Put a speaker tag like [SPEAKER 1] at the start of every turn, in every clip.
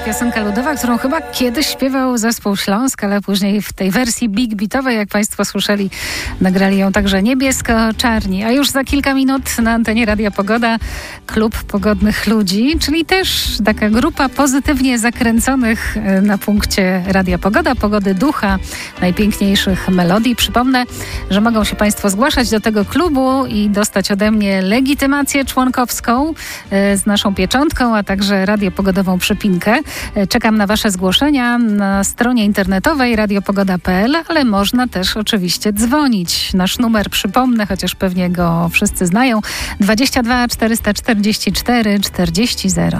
[SPEAKER 1] piosenka ludowa, którą chyba kiedyś śpiewał zespół Śląsk, ale później w tej wersji big beatowej, jak Państwo słyszeli, nagrali ją także Niebiesko-Czarni. A już za kilka minut na antenie Radia Pogoda Klub Pogodnych Ludzi, czyli też taka grupa pozytywnie zakręconych na punkcie Radia Pogoda, pogody ducha, najpiękniejszych melodii. Przypomnę, że mogą się Państwo zgłaszać do tego klubu i dostać ode mnie legitymację członkowską z naszą pieczątką, a także radiopogodową przypinkę. Czekam na Wasze zgłoszenia na stronie internetowej radiopogoda.pl, ale można też oczywiście dzwonić. Nasz numer, przypomnę, chociaż pewnie go wszyscy znają, 22 444 4004.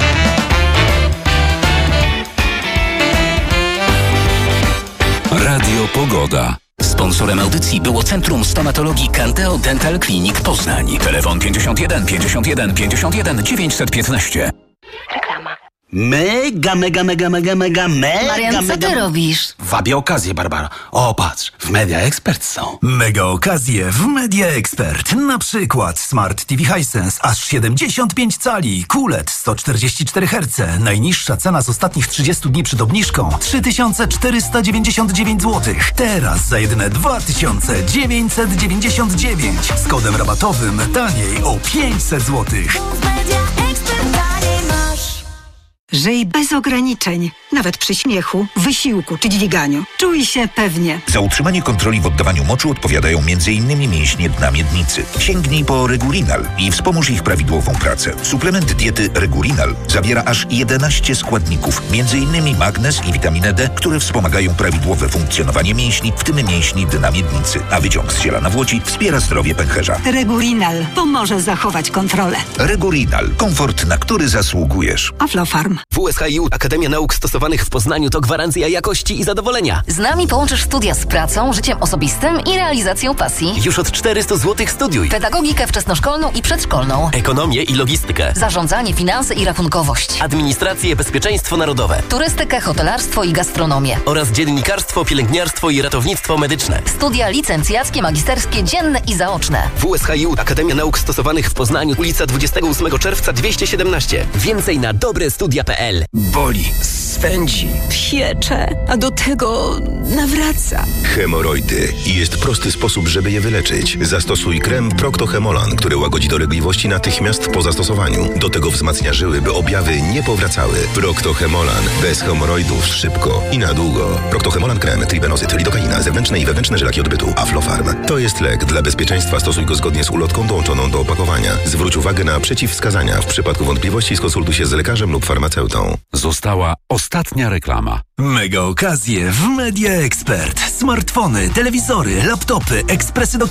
[SPEAKER 2] Radio Pogoda. Sponsorem audycji było Centrum Stomatologii Canteo Dental Clinic Poznań. Telefon 51 51 51 915.
[SPEAKER 3] Reklama.
[SPEAKER 4] Mega.
[SPEAKER 3] Marian, co ty robisz?
[SPEAKER 4] Wabię okazję, Barbara. O, patrz, w Media Expert są.
[SPEAKER 5] Mega okazje w Media Expert. Na przykład Smart TV Hisense aż 75 cali, QLED 144 Hz. Najniższa cena z ostatnich 30 dni przed obniżką 3499 zł. Teraz za jedyne 2999. Z kodem rabatowym taniej o 500 zł.
[SPEAKER 6] Żyj bez ograniczeń, nawet przy śmiechu, wysiłku czy dźwiganiu. Czuj się pewnie.
[SPEAKER 7] Za utrzymanie kontroli w oddawaniu moczu odpowiadają m.in. mięśnie dna miednicy. Sięgnij po Regurinal i wspomóż ich prawidłową pracę. Suplement diety Regurinal zawiera aż 11 składników, m.in. magnez i witaminę D, które wspomagają prawidłowe funkcjonowanie mięśni, w tym mięśni dna miednicy. A wyciąg z ziela nawłoci wspiera zdrowie pęcherza.
[SPEAKER 6] Regurinal pomoże zachować kontrolę.
[SPEAKER 7] Regurinal. Komfort, na który zasługujesz.
[SPEAKER 6] Aflofarm.
[SPEAKER 8] WSHiU Akademia Nauk Stosowanych w Poznaniu to gwarancja jakości i zadowolenia.
[SPEAKER 3] Z nami połączysz studia z pracą, życiem osobistym i realizacją pasji.
[SPEAKER 8] Już od 400 zł studiuj.
[SPEAKER 3] Pedagogikę wczesnoszkolną i przedszkolną.
[SPEAKER 8] Ekonomię i logistykę.
[SPEAKER 3] Zarządzanie, finanse i rachunkowość.
[SPEAKER 8] Administrację, bezpieczeństwo narodowe.
[SPEAKER 3] Turystykę, hotelarstwo i gastronomię.
[SPEAKER 8] Oraz dziennikarstwo, pielęgniarstwo i ratownictwo medyczne.
[SPEAKER 3] Studia licencjackie, magisterskie, dzienne i zaoczne.
[SPEAKER 8] WSHiU Akademia Nauk Stosowanych w Poznaniu, ulica 28 czerwca 217. Więcej na dobrestudia.pl.
[SPEAKER 9] Boli, swędzi,
[SPEAKER 6] Piecze, a do tego nawraca.
[SPEAKER 10] Hemoroidy. Jest prosty sposób, żeby je wyleczyć. Zastosuj krem Procto-Hemolan, który łagodzi dolegliwości natychmiast po zastosowaniu. Do tego wzmacnia żyły, by objawy nie powracały. Procto-Hemolan. Bez hemoroidów szybko i na długo. Procto-Hemolan krem, tribenozyt, lidokaina, zewnętrzne i wewnętrzne żylaki odbytu. Aflofarm. To jest lek. Dla bezpieczeństwa stosuj go zgodnie z ulotką dołączoną do opakowania. Zwróć uwagę na przeciwwskazania. W przypadku wątpliwości skonsultuj się z lekarzem lub farmaceutą.
[SPEAKER 2] Została ostatnia reklama.
[SPEAKER 5] Mega okazje w Media Expert. Smartfony, telewizory, laptopy, ekspresy do